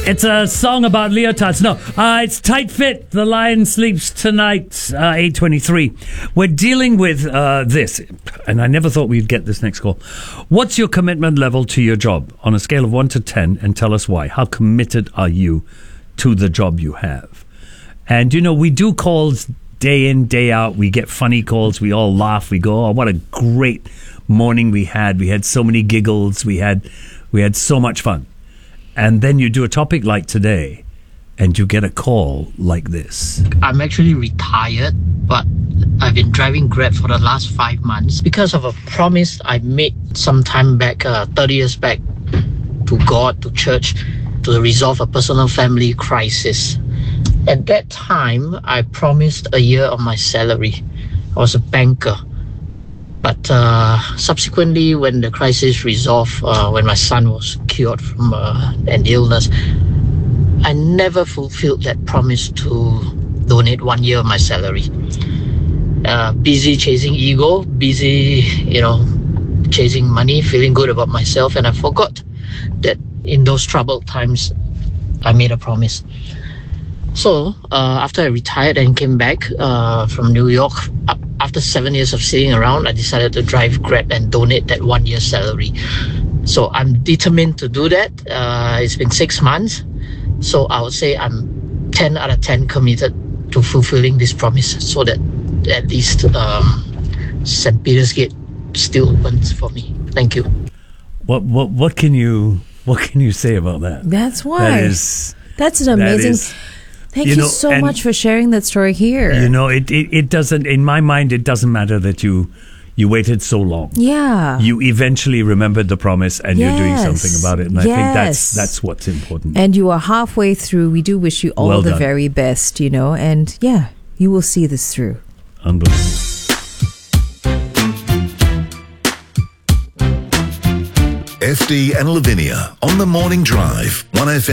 It's a song about leotards. No, it's Tight Fit. The Lion Sleeps Tonight, 8:23. We're dealing with this, and I never thought we'd get this next call. What's your commitment level to your job on a scale of 1 to 10, and tell us why? How committed are you to the job you have? And, you know, we do calls day in, day out. We get funny calls. We all laugh. We go, oh, what a great morning we had. We had so many giggles. We had so much fun. And then you do a topic like today, and you get a call like this. I'm actually retired, but I've been driving Grab for the last 5 months because of a promise I made some time back, 30 years back, to God, to church, to resolve a personal family crisis. At that time, I promised a year of my salary. I was a banker. But subsequently, when the crisis resolved, when my son was cured from an illness, I never fulfilled that promise to donate 1 year of my salary. Busy chasing ego, busy, chasing money, feeling good about myself, and I forgot that in those troubled times, I made a promise. So after I retired and came back from New York, after 7 years of sitting around, I decided to drive Grab and donate that 1 year salary. So I'm determined to do that. It's been 6 months. So I would say I'm 10 out of 10 committed to fulfilling this promise so that at least St. Peter's Gate still opens for me. Thank you. What can you say about that? That's why. That's an amazing... Thank you so much for sharing that story here. You know, it doesn't, in my mind, it doesn't matter that you waited so long. Yeah. You eventually remembered the promise and you're doing something about it. And I think that's what's important. And you are halfway through. We do wish you all the very best, and yeah, you will see this through. Unbelievable. FD and Lavinia on the Morning Drive, 1FM.